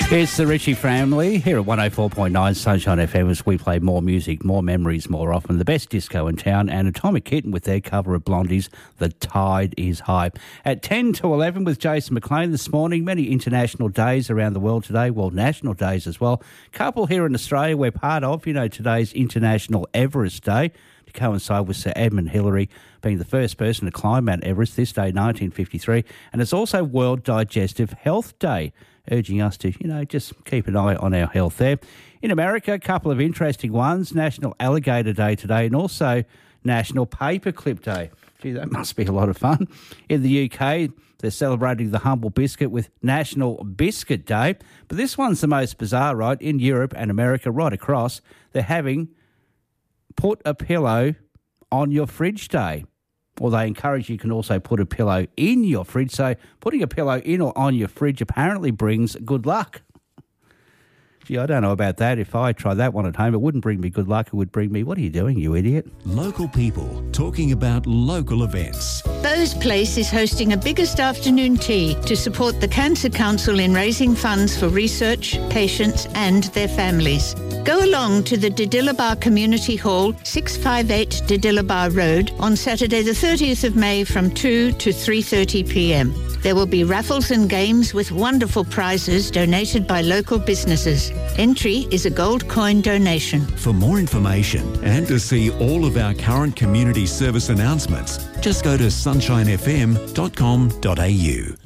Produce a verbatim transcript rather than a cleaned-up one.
It's the Ritchie family here at one oh four point nine Sunshine F M as we play more music, more memories more often. The best disco in town and Atomic Kitten with their cover of Blondie's The Tide Is High. At ten to eleven with Jason McLean this morning. Many international days around the world today, well, national days as well. Couple here in Australia we're part of, you know, today's International Everest Day, to coincide with Sir Edmund Hillary being the first person to climb Mount Everest this day, nineteen fifty-three. And it's also World Digestive Health Day, urging us to, you know, just keep an eye on our health there. In America, a couple of interesting ones. National Alligator Day today and also National Paperclip Day. Gee, that must be a lot of fun. In the U K, they're celebrating the humble biscuit with National Biscuit Day. But this one's the most bizarre, right? In Europe and America, right across, they're having Put a Pillow on Your Fridge Day. Or they encourage you can also put a pillow in your fridge. So putting a pillow in or on your fridge apparently brings good luck. Gee, I don't know about that. If I tried that one at home, it wouldn't bring me good luck. It would bring me, what are you doing, you idiot? Local people talking about local events. Bose Place is hosting a biggest afternoon tea to support the Cancer Council in raising funds for research, patients and their families. Go along to the Didillabar Community Hall, six fifty-eight Didillabar Road, on Saturday the thirtieth of May from two to three thirty p m. There will be raffles and games with wonderful prizes donated by local businesses. Entry is a gold coin donation. For more information and to see all of our current community service announcements, just go to sunshine f m dot com dot a u.